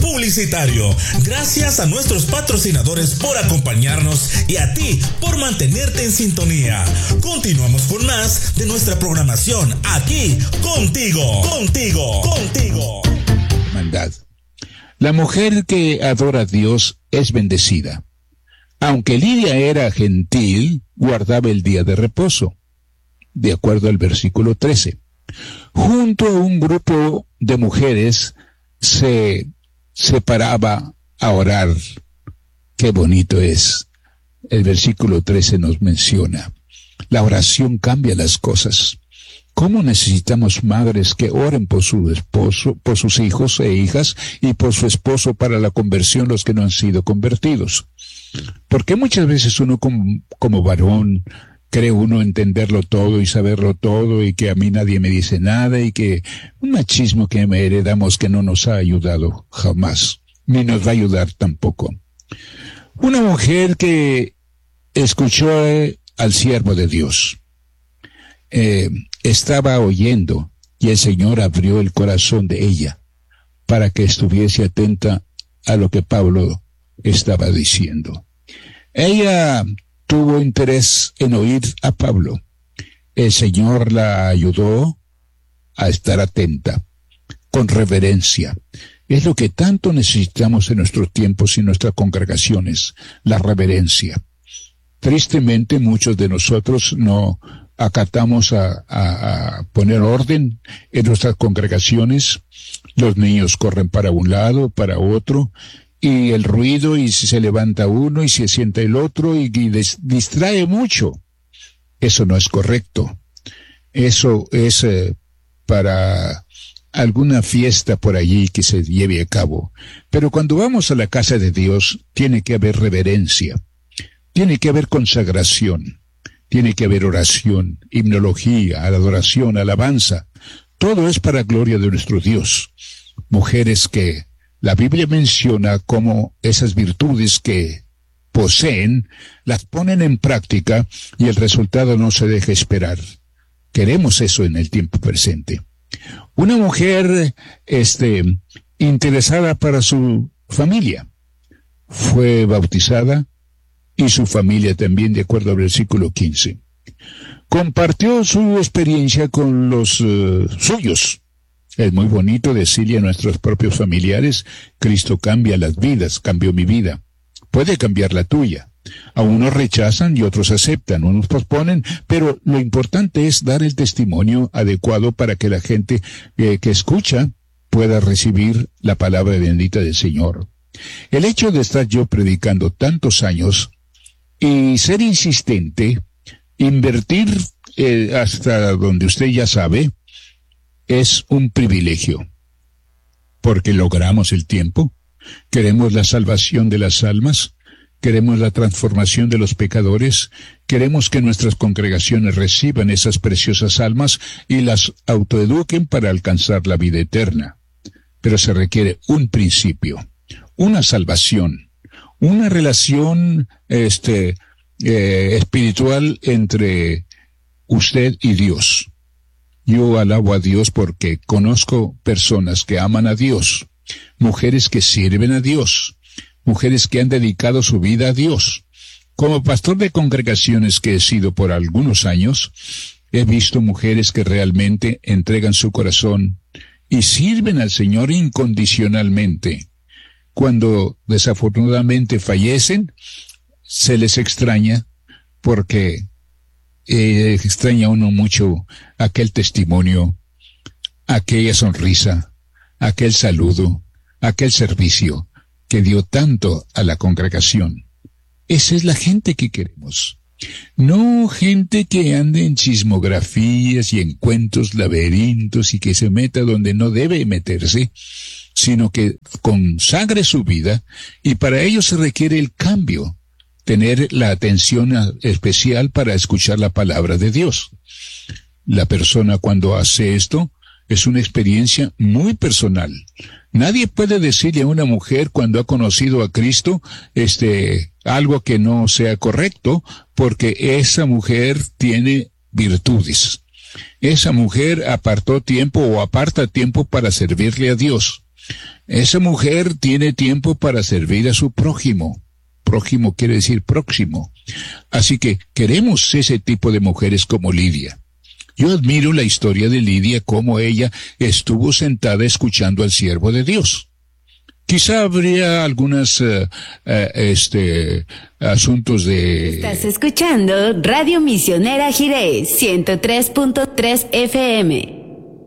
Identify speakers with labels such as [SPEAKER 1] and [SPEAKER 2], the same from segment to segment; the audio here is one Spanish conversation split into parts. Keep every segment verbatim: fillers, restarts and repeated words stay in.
[SPEAKER 1] publicitario. Gracias a nuestros patrocinadores por acompañarnos y a ti por mantenerte en sintonía. Continuamos con más de nuestra programación aquí contigo, contigo, contigo.
[SPEAKER 2] Hermandad. La mujer que adora a Dios es bendecida. Aunque Lidia era gentil, guardaba el día de reposo, de acuerdo al versículo trece. Junto a un grupo de mujeres se separaba a orar. Qué bonito es. El versículo trece nos menciona. La oración cambia las cosas. ¿Cómo necesitamos madres que oren por su esposo, por sus hijos e hijas y por su esposo para la conversión, los que no han sido convertidos? Porque muchas veces uno como, como varón cree uno entenderlo todo y saberlo todo y que a mí nadie me dice nada y que un machismo que me heredamos que no nos ha ayudado jamás, ni nos va a ayudar tampoco. Una mujer que escuchó al siervo de Dios, eh, estaba oyendo y el Señor abrió el corazón de ella para que estuviese atenta a lo que Pablo estaba diciendo. Ella tuvo interés en oír a Pablo. El Señor la ayudó a estar atenta, con reverencia. Es lo que tanto necesitamos en nuestros tiempos y nuestras congregaciones, la reverencia. Tristemente, muchos de nosotros no acatamos a, a, a poner orden en nuestras congregaciones. Los niños corren para un lado, para otro, y el ruido, y si se levanta uno, y se sienta el otro, y, y des, distrae mucho. Eso no es correcto. Eso es eh, para alguna fiesta por allí que se lleve a cabo. Pero cuando vamos a la casa de Dios, tiene que haber reverencia, tiene que haber consagración, tiene que haber oración, himnología, adoración, alabanza. Todo es para gloria de nuestro Dios. Mujeres que la Biblia menciona como esas virtudes que poseen, las ponen en práctica y el resultado no se deja esperar. Queremos eso en el tiempo presente. Una mujer, este, interesada para su familia, fue bautizada y su familia también, de acuerdo al versículo quince. Compartió su experiencia con los uh, suyos. Es muy bonito decirle a nuestros propios familiares, Cristo cambia las vidas, cambió mi vida. Puede cambiar la tuya. A unos rechazan y otros aceptan, unos posponen, pero lo importante es dar el testimonio adecuado para que la gente eh, que escucha pueda recibir la palabra bendita del Señor. El hecho de estar yo predicando tantos años y ser insistente, invertir eh, hasta donde usted ya sabe, es un privilegio, porque logramos el tiempo, queremos la salvación de las almas, queremos la transformación de los pecadores, queremos que nuestras congregaciones reciban esas preciosas almas y las autoeduquen para alcanzar la vida eterna. Pero se requiere un principio, una salvación, una relación este, eh, espiritual entre usted y Dios. Yo alabo a Dios porque conozco personas que aman a Dios, mujeres que sirven a Dios, mujeres que han dedicado su vida a Dios. Como pastor de congregaciones que he sido por algunos años, he visto mujeres que realmente entregan su corazón y sirven al Señor incondicionalmente. Cuando desafortunadamente fallecen, se les extraña porque Eh, extraña uno mucho aquel testimonio, aquella sonrisa, aquel saludo, aquel servicio que dio tanto a la congregación. Esa es la gente que queremos. No gente que ande en chismografías y en cuentos laberintos y que se meta donde no debe meterse, sino que consagre su vida, y para ello se requiere el cambio. Tener la atención especial para escuchar la palabra de Dios. La persona cuando hace esto es una experiencia muy personal. Nadie puede decirle a una mujer cuando ha conocido a Cristo este algo que no sea correcto, porque esa mujer tiene virtudes. Esa mujer apartó tiempo o aparta tiempo para servirle a Dios. Esa mujer tiene tiempo para servir a su prójimo. Prójimo quiere decir próximo. Así que queremos ese tipo de mujeres como Lidia. Yo admiro la historia de Lidia, cómo ella estuvo sentada escuchando al siervo de Dios. Quizá habría algunos uh, uh, este, asuntos de...
[SPEAKER 3] Estás escuchando Radio Misionera Jiré, ciento tres punto tres F M.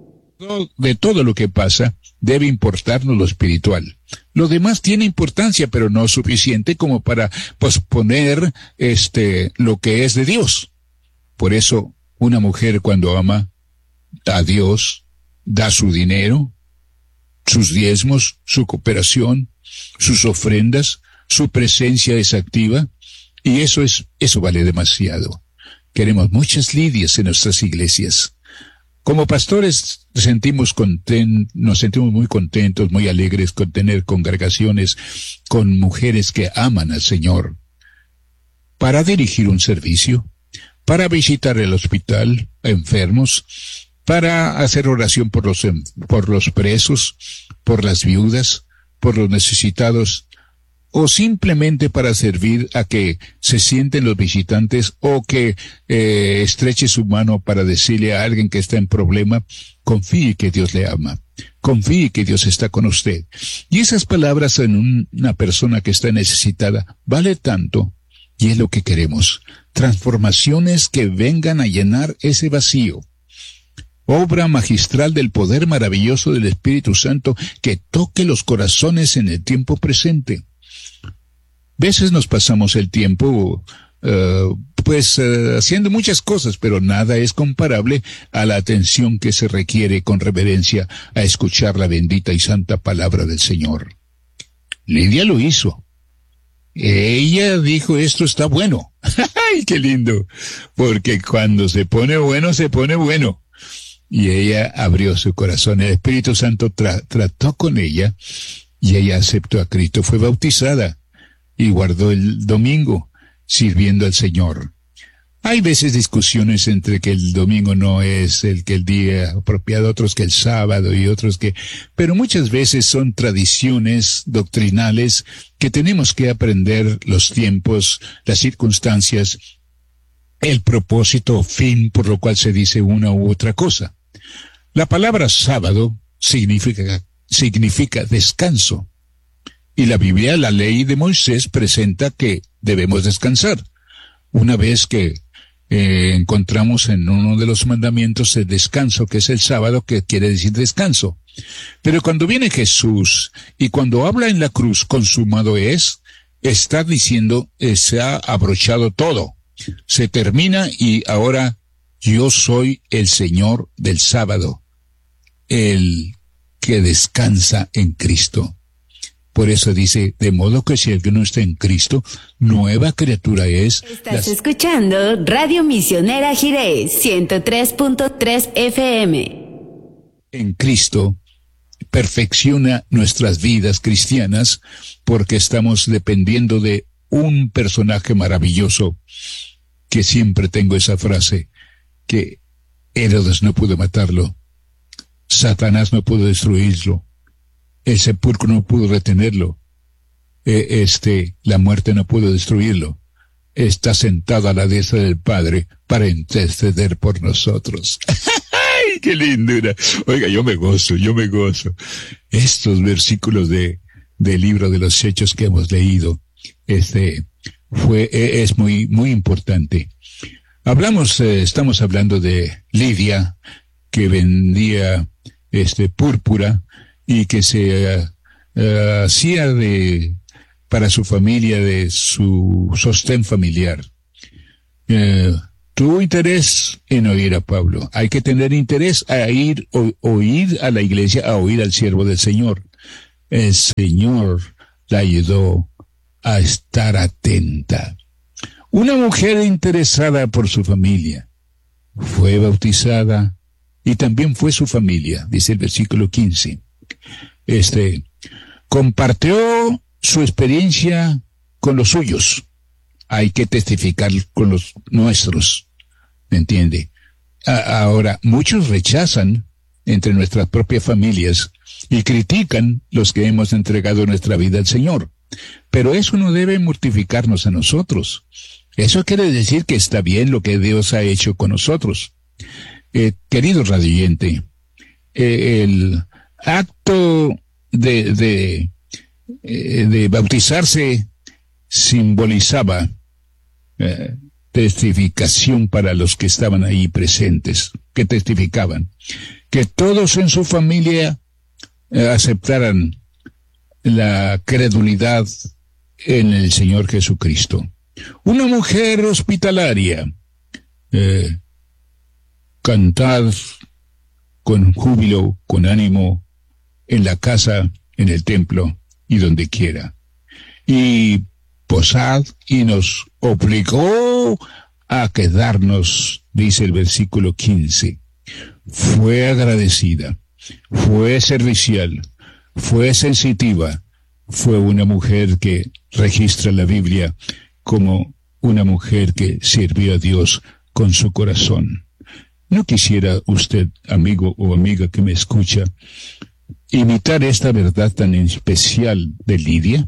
[SPEAKER 2] De todo lo que pasa, debe importarnos lo espiritual. Lo demás tiene importancia, pero no suficiente como para posponer este, lo que es de Dios. Por eso, una mujer cuando ama a Dios, da su dinero, sus diezmos, su cooperación, sus ofrendas, su presencia es activa, y eso es, eso vale demasiado. Queremos muchas Lidias en nuestras iglesias. Como pastores sentimos content, nos sentimos muy contentos, muy alegres con tener congregaciones con mujeres que aman al Señor. Para dirigir un servicio, para visitar el hospital a enfermos, para hacer oración por los, por los presos, por las viudas, por los necesitados, o simplemente para servir a que se sienten los visitantes o que eh, estreche su mano para decirle a alguien que está en problema, confíe que Dios le ama, confíe que Dios está con usted. Y esas palabras en un, una persona que está necesitada vale tanto, y es lo que queremos, transformaciones que vengan a llenar ese vacío. Obra magistral del poder maravilloso del Espíritu Santo que toque los corazones en el tiempo presente. Veces nos pasamos el tiempo, uh, pues, uh, haciendo muchas cosas, pero nada es comparable a la atención que se requiere con reverencia a escuchar la bendita y santa palabra del Señor. Lidia lo hizo. Ella dijo, esto está bueno. ¡Ay, qué lindo! Porque cuando se pone bueno, se pone bueno. Y ella abrió su corazón. El Espíritu Santo tra- trató con ella y ella aceptó a Cristo. Fue bautizada y guardó el domingo sirviendo al Señor. Hay veces discusiones entre que el domingo no es el que el día apropiado, otros que el sábado y otros que... Pero muchas veces son tradiciones doctrinales que tenemos que aprender los tiempos, las circunstancias, el propósito, fin por lo cual se dice una u otra cosa. La palabra sábado significa, significa descanso. Y la Biblia, la ley de Moisés, presenta que debemos descansar. Una vez que eh, encontramos en uno de los mandamientos el descanso, que es el sábado, que quiere decir descanso. Pero cuando viene Jesús y cuando habla en la cruz, consumado es, está diciendo, eh, se ha abrochado todo. Se termina y ahora yo soy el Señor del sábado, el que descansa en Cristo. Por eso dice, de modo que si alguno está en Cristo, nueva criatura es.
[SPEAKER 3] Estás
[SPEAKER 2] las...
[SPEAKER 3] escuchando Radio Misionera Jiré, ciento tres punto tres F M.
[SPEAKER 2] En Cristo perfecciona nuestras vidas cristianas porque estamos dependiendo de un personaje maravilloso que siempre tengo esa frase, que Herodes no pudo matarlo, Satanás no pudo destruirlo, el sepulcro no pudo retenerlo, eh, este, la muerte no pudo destruirlo. Está sentado a la diestra del Padre para interceder por nosotros. ¡Ay, qué lindura! Oiga, yo me gozo, yo me gozo. Estos versículos de, del libro de los Hechos que hemos leído, este, fue, es muy, muy importante. Hablamos, eh, estamos hablando de Lidia, que vendía, este, púrpura, y que se uh, uh, hacía de, para su familia, de su sostén familiar. Uh, tuvo interés en oír a Pablo. Hay que tener interés a ir, o, oír a la iglesia, a oír al siervo del Señor. El Señor la ayudó a estar atenta. Una mujer interesada por su familia. Fue bautizada y también fue su familia, dice el versículo quince. Este, compartió su experiencia con los suyos. Hay que testificar con los nuestros. ¿Me entiende? A- ahora, muchos rechazan entre nuestras propias familias y critican los que hemos entregado nuestra vida al Señor. Pero eso no debe mortificarnos a nosotros. Eso quiere decir que está bien lo que Dios ha hecho con nosotros. Eh, querido radioyente, eh, el acto de, de, eh, de bautizarse simbolizaba eh, testificación para los que estaban ahí presentes, que testificaban que todos en su familia eh, aceptaran la credulidad en el Señor Jesucristo. Una mujer hospitalaria, eh, cantad con júbilo, con ánimo, en la casa, en el templo y donde quiera. Y posad, y nos obligó a quedarnos, dice el versículo quince. Fue agradecida, fue servicial, fue sensitiva, fue una mujer que registra la Biblia como una mujer que sirvió a Dios con su corazón. ¿No quisiera usted, amigo o amiga que me escucha, imitar esta verdad tan especial de Lidia?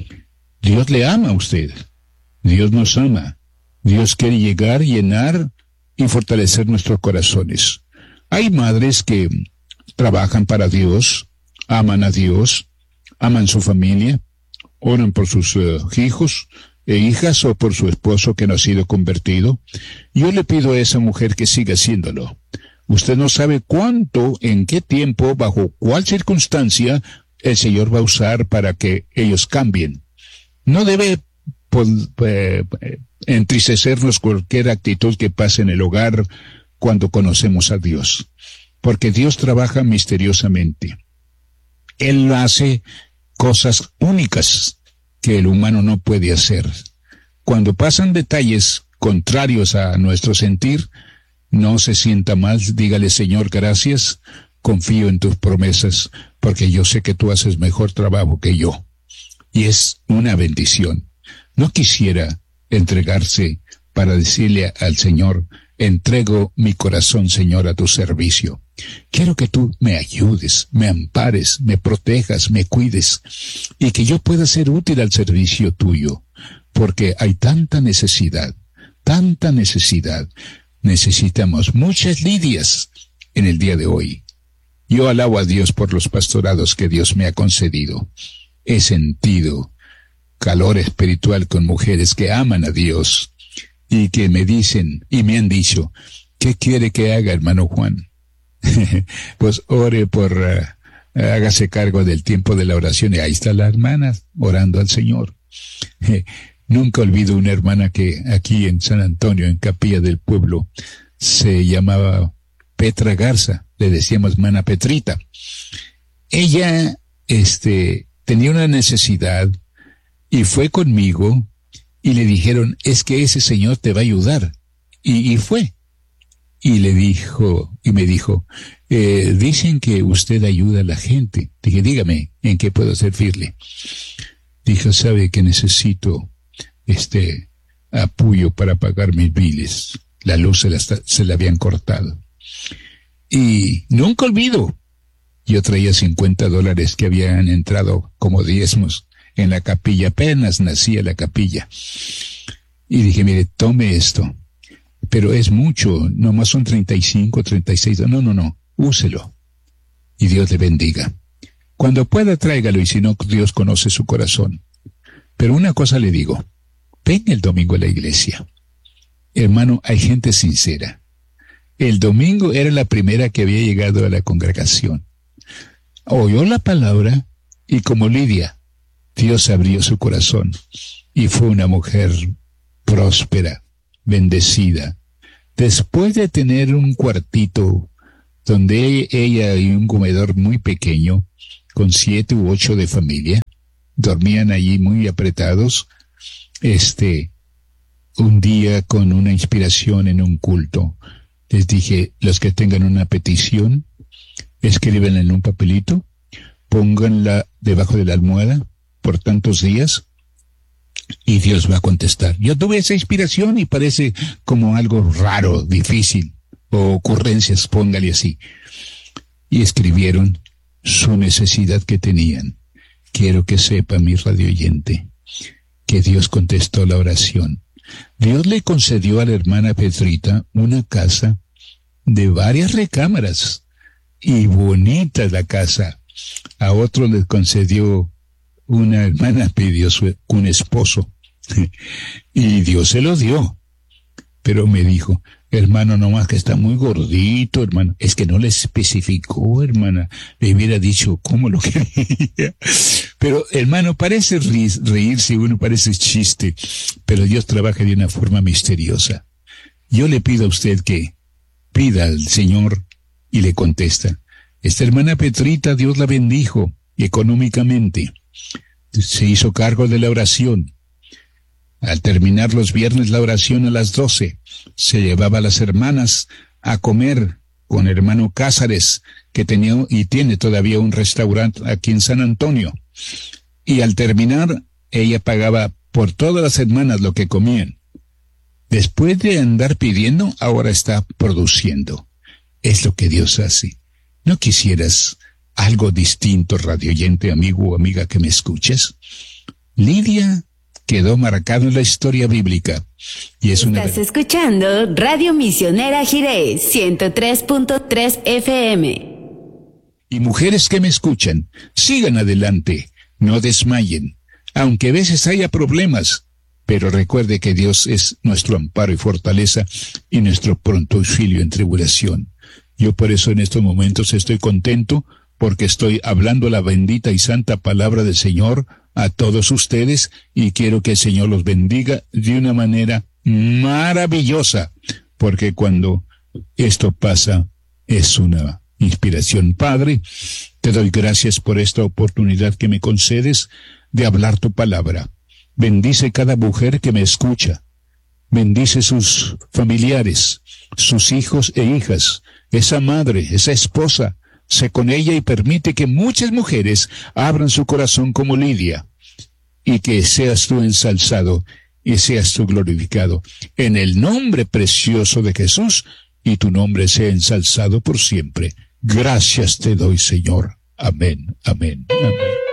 [SPEAKER 2] Dios le ama a usted. Dios nos ama. Dios quiere llegar, llenar y fortalecer nuestros corazones. Hay madres que trabajan para Dios, aman a Dios, aman su familia, oran por sus uh, hijos e hijas o por su esposo que no ha sido convertido. Yo le pido a esa mujer que siga haciéndolo. Usted no sabe cuánto, en qué tiempo, bajo cuál circunstancia el Señor va a usar para que ellos cambien. No debe pues, eh, entristecernos cualquier actitud que pase en el hogar cuando conocemos a Dios, porque Dios trabaja misteriosamente. Él hace cosas únicas que el humano no puede hacer. Cuando pasan detalles contrarios a nuestro sentir, no se sienta mal, dígale: Señor, gracias, confío en tus promesas, porque yo sé que tú haces mejor trabajo que yo. Y es una bendición. No quisiera entregarse para decirle al Señor: entrego mi corazón, Señor, a tu servicio. Quiero que tú me ayudes, me ampares, me protejas, me cuides, y que yo pueda ser útil al servicio tuyo, porque hay tanta necesidad, tanta necesidad. Necesitamos muchas Lidias en el día de hoy. Yo alabo a Dios por los pastorados que Dios me ha concedido. He sentido calor espiritual con mujeres que aman a Dios y que me dicen y me han dicho: ¿qué quiere que haga, hermano Juan? Pues ore por, uh, hágase cargo del tiempo de la oración. Y ahí está la hermana orando al Señor. Nunca olvido una hermana que aquí en San Antonio, en Capilla del Pueblo, se llamaba Petra Garza. Le decíamos hermana Petrita. Ella, este, tenía una necesidad y fue conmigo y le dijeron: es que ese señor te va a ayudar. Y, y fue. Y le dijo, y me dijo, eh, dicen que usted ayuda a la gente. Dije: dígame, ¿en qué puedo servirle? Dijo: sabe que necesito este apoyo para pagar mis biles. La luz se la, se la habían cortado. Y nunca olvido, yo traía cincuenta dólares que habían entrado como diezmos en la capilla. Apenas nacía la capilla. Y dije: mire, tome esto. Pero es mucho, nomás son treinta y cinco, treinta y seis. No, no, no, úselo. Y Dios le bendiga. Cuando pueda, tráigalo, y si no, Dios conoce su corazón. Pero una cosa le digo: ven el domingo a la iglesia. Hermano, hay gente sincera. El domingo era la primera que había llegado a la congregación. Oyó la palabra y, como Lidia, Dios abrió su corazón y fue una mujer próspera, bendecida. Después de tener un cuartito donde ella y un comedor muy pequeño, con siete u ocho de familia, dormían allí muy apretados, este, un día con una inspiración en un culto, les dije: los que tengan una petición, escríbenla en un papelito, pónganla debajo de la almohada por tantos días, y Dios va a contestar. Yo tuve esa inspiración y parece como algo raro, difícil, o ocurrencias, póngale así. y escribieron su necesidad que tenían. Quiero que sepa, mi radioyente, que Dios contestó la oración. Dios le concedió a la hermana Petrita una casa de varias recámaras, y bonita la casa. A otro le concedió, una hermana pidió su, un esposo, y Dios se lo dio. Pero me dijo, hermano, nomás que está muy gordito, hermano. Es que no le especificó, hermana. Le hubiera dicho cómo lo quería. Pero, hermano, parece reírse, uno parece chiste, pero Dios trabaja de una forma misteriosa. Yo le pido a usted que pida al Señor y le contesta. Esta hermana Petrita, Dios la bendijo económicamente. Se hizo cargo de la oración. Al terminar los viernes la oración a las doce, se llevaba a las hermanas a comer con hermano Cázares, que tenía y tiene todavía un restaurante aquí en San Antonio. Y al terminar, ella pagaba por todas las hermanas lo que comían. Después de andar pidiendo, ahora está produciendo. Es lo que Dios hace. ¿No quisieras algo distinto, radioyente, amigo o amiga que me escuches? Lidia quedó marcado en la historia bíblica. Y es una...
[SPEAKER 3] Estás escuchando Radio Misionera Jiré, ciento tres punto tres F M.
[SPEAKER 2] Y mujeres que me escuchan, sigan adelante, no desmayen, aunque a veces haya problemas, pero recuerde que Dios es nuestro amparo y fortaleza y nuestro pronto auxilio en tribulación. Yo por eso en estos momentos estoy contento, porque estoy hablando la bendita y santa palabra del Señor a todos ustedes, y quiero que el Señor los bendiga de una manera maravillosa, porque cuando esto pasa es una inspiración. Padre, te doy gracias por esta oportunidad que me concedes de hablar tu palabra. Bendice cada mujer que me escucha. Bendice sus familiares, sus hijos e hijas, esa madre, esa esposa. Sé con ella y permite que muchas mujeres abran su corazón como Lidia, y que seas tú ensalzado y seas tú glorificado en el nombre precioso de Jesús, y tu nombre sea ensalzado por siempre. Gracias te doy, Señor. Amén, amén, amén.